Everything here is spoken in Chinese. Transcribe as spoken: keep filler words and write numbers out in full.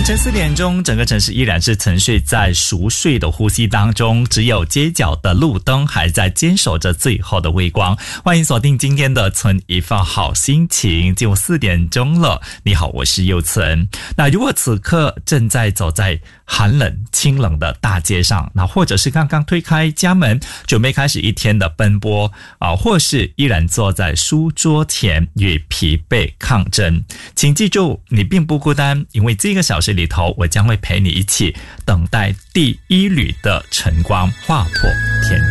凌晨四点钟，整个城市依然是沉睡在熟睡的呼吸当中，只有街角的路灯还在坚守着最后的微光。欢迎锁定今天的存一份好心情，进入四点钟了。你好，我是佑存。那如果此刻正在走在寒冷清冷的大街上，那或者是刚刚推开家门准备开始一天的奔波啊，或是依然坐在书桌前与疲惫抗争，请记住你并不孤单，因为这个小时里头我将会陪你一起等待第一缕的晨光划破天